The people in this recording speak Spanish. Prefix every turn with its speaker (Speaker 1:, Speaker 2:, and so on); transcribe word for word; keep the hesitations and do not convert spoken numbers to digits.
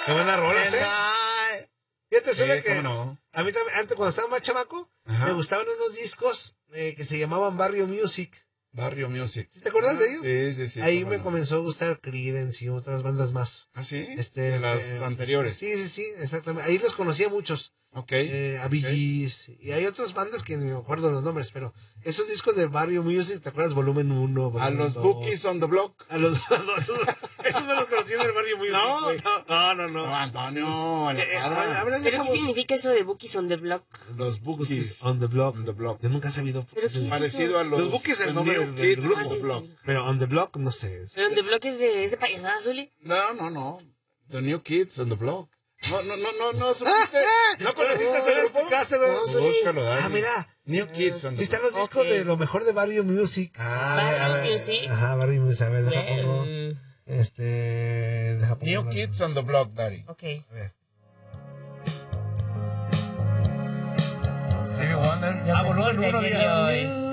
Speaker 1: Qué buena rola, ¿eh?
Speaker 2: Ay.
Speaker 1: Fíjate, solo
Speaker 2: Sí,
Speaker 1: que
Speaker 2: cómo no.
Speaker 1: a mí también, antes cuando estaba más chamaco,
Speaker 2: Ajá.
Speaker 1: me gustaban unos discos eh, que se llamaban Barrio Music.
Speaker 2: Barrio Music.
Speaker 1: ¿Sí te acuerdas de ellos?
Speaker 2: Sí, sí, sí.
Speaker 1: Ahí
Speaker 2: cómo
Speaker 1: me
Speaker 2: no.
Speaker 1: comenzó a gustar Creedence y otras bandas más.
Speaker 2: ¿Ah, sí?
Speaker 1: Este,
Speaker 2: de las
Speaker 1: eh,
Speaker 2: anteriores.
Speaker 1: Sí, sí, sí, exactamente. Ahí los conocía muchos.
Speaker 2: Ok.
Speaker 1: Eh, a Bee
Speaker 2: ok.
Speaker 1: Gees, y hay otras bandas que ni me acuerdo los nombres, pero esos discos de Barrio Music, ¿te acuerdas? Volumen uno,
Speaker 2: A los Bookies on the Block.
Speaker 1: A los... no, esos, esos no los conocí en el Barrio Music.
Speaker 2: No,
Speaker 1: güey.
Speaker 2: no.
Speaker 1: no, no, no.
Speaker 2: No, Antonio, la
Speaker 1: Eh, eh,
Speaker 2: cuadra.
Speaker 1: a ver,
Speaker 3: ¿Pero
Speaker 1: dejamos-
Speaker 3: qué significa eso de Bookies on the Block?
Speaker 2: Los Bookies
Speaker 1: on the Block.
Speaker 2: on the Block.
Speaker 1: Yo nunca he sabido.
Speaker 3: ¿Pero qué es
Speaker 2: Parecido
Speaker 3: eso?
Speaker 2: a los,
Speaker 1: Los Bookies, el nombre
Speaker 2: New
Speaker 1: del- del
Speaker 2: Kids
Speaker 1: grupo.
Speaker 2: on the
Speaker 3: Ah, sí,
Speaker 2: Block.
Speaker 3: sí.
Speaker 1: Pero on the Block, no sé.
Speaker 3: ¿Pero on the Block es de, es de payasada, Zuli?
Speaker 2: No, no, no. The New Kids on the Block. No, no, no, no, no, supiste. ¿No conociste ese
Speaker 1: No,
Speaker 2: grupo?
Speaker 1: explicaste, güey.
Speaker 3: No, Zuli.
Speaker 2: Búscalo, Dani.
Speaker 1: Ah, mira.
Speaker 2: New Kids on
Speaker 1: Sí
Speaker 2: the
Speaker 1: están
Speaker 2: Block.
Speaker 1: los discos
Speaker 3: Ok.
Speaker 1: de lo mejor de Barrio Music.
Speaker 2: Ah,
Speaker 3: Barrio
Speaker 1: a ver.
Speaker 3: Music.
Speaker 1: Ajá, Barrio Music. A ver, deja pongo.
Speaker 3: Well,
Speaker 1: Este. Deja pongo.
Speaker 2: New Kids on the Block, Daddy.
Speaker 3: ok.
Speaker 1: A ver. Stevie Wonder.
Speaker 3: Lo
Speaker 1: Ah,
Speaker 3: mejor
Speaker 1: volumen
Speaker 3: de
Speaker 1: uno,
Speaker 3: ayer y
Speaker 1: diga.
Speaker 3: hoy.